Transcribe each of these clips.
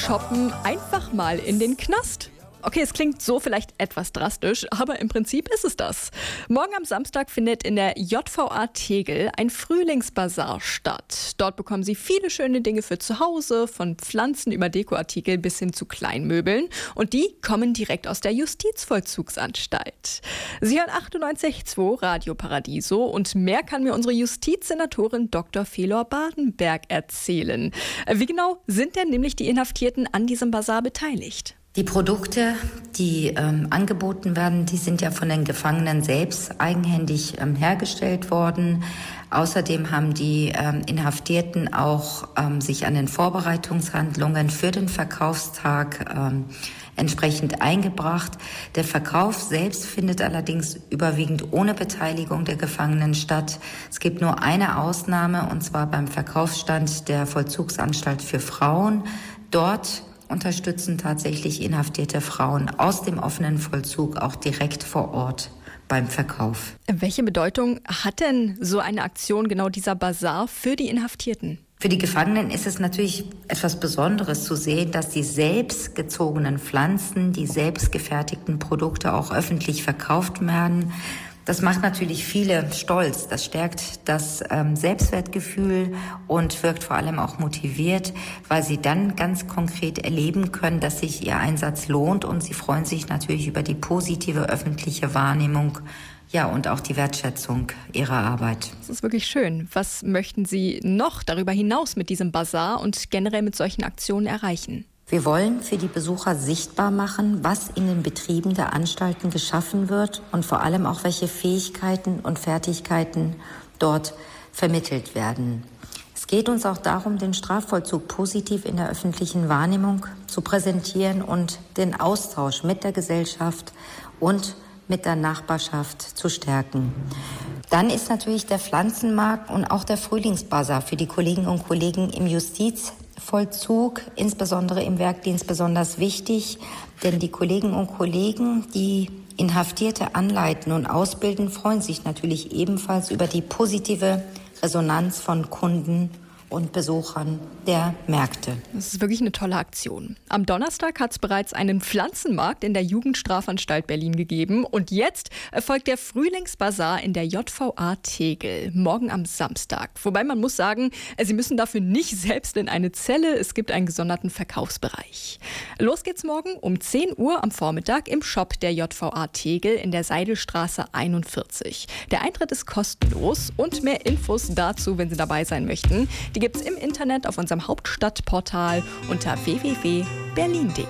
Shoppen einfach mal in den Knast. Okay, es klingt so vielleicht etwas drastisch, aber im Prinzip ist es das. Morgen am Samstag findet in der JVA Tegel ein Frühlingsbasar statt. Dort bekommen Sie viele schöne Dinge für zu Hause, von Pflanzen über Dekoartikel bis hin zu Kleinmöbeln. Und die kommen direkt aus der Justizvollzugsanstalt. Sie hören 98.2 Radio Paradiso und mehr kann mir unsere Justizsenatorin Dr. Felor Badenberg erzählen. Wie genau sind denn nämlich die Inhaftierten an diesem Basar beteiligt? Die Produkte, die angeboten werden, die sind ja von den Gefangenen selbst eigenhändig hergestellt worden. Außerdem haben die Inhaftierten auch sich an den Vorbereitungshandlungen für den Verkaufstag entsprechend eingebracht. Der Verkauf selbst findet allerdings überwiegend ohne Beteiligung der Gefangenen statt. Es gibt nur eine Ausnahme, und zwar beim Verkaufsstand der Vollzugsanstalt für Frauen. Dort unterstützen tatsächlich inhaftierte Frauen aus dem offenen Vollzug auch direkt vor Ort beim Verkauf. Welche Bedeutung hat denn so eine Aktion, genau dieser Basar, für die Inhaftierten? Für die Gefangenen ist es natürlich etwas Besonderes zu sehen, dass die selbst gezogenen Pflanzen, die selbst gefertigten Produkte auch öffentlich verkauft werden. Das macht natürlich viele stolz. Das stärkt das Selbstwertgefühl und wirkt vor allem auch motiviert, weil sie dann ganz konkret erleben können, dass sich ihr Einsatz lohnt, und sie freuen sich natürlich über die positive öffentliche Wahrnehmung, ja, und auch die Wertschätzung ihrer Arbeit. Das ist wirklich schön. Was möchten Sie noch darüber hinaus mit diesem Basar und generell mit solchen Aktionen erreichen? Wir wollen für die Besucher sichtbar machen, was in den Betrieben der Anstalten geschaffen wird und vor allem auch, welche Fähigkeiten und Fertigkeiten dort vermittelt werden. Es geht uns auch darum, den Strafvollzug positiv in der öffentlichen Wahrnehmung zu präsentieren und den Austausch mit der Gesellschaft und mit der Nachbarschaft zu stärken. Dann ist natürlich der Pflanzenmarkt und auch der Frühlingsbasar für die Kolleginnen und Kollegen im Justizvollzug, insbesondere im Werkdienst, besonders wichtig, denn die Kolleginnen und Kollegen, die Inhaftierte anleiten und ausbilden, freuen sich natürlich ebenfalls über die positive Resonanz von Kunden und Besuchern der Märkte. Das ist wirklich eine tolle Aktion. Am Donnerstag hat es bereits einen Pflanzenmarkt in der Jugendstrafanstalt Berlin gegeben und jetzt erfolgt der Frühlingsbasar in der JVA Tegel, morgen am Samstag. Wobei man muss sagen, Sie müssen dafür nicht selbst in eine Zelle, es gibt einen gesonderten Verkaufsbereich. Los geht's morgen um 10 Uhr am Vormittag im Shop der JVA Tegel in der Seidelstraße 41. Der Eintritt ist kostenlos und mehr Infos dazu, wenn Sie dabei sein möchten, die gibt's im Internet auf unserem Hauptstadtportal unter www.berlin.de.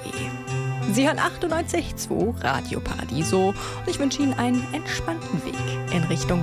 Sie hören 98.2 Radio Paradiso und ich wünsche Ihnen einen entspannten Weg in Richtung